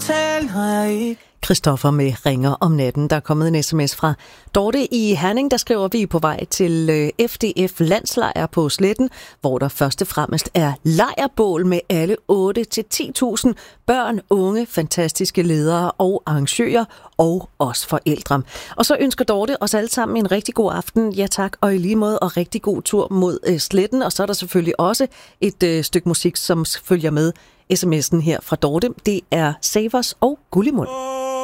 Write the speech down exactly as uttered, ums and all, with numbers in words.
Christoffer med Ringer om natten. Der er kommet en sms fra Dorte i Herning, der skriver, vi er på vej til F D F landslejr på Sletten, hvor der først og fremmest er lejrbål med alle otte til ti tusind børn, unge, fantastiske ledere og arrangører og os forældre. Og så ønsker Dorte os alle sammen en rigtig god aften. Ja tak, og i lige måde og rigtig god tur mod øh, Sletten. Og så er der selvfølgelig også et øh, stykke musik, som følger med sms'en her fra Dorte. Det er Savers og Gullimund.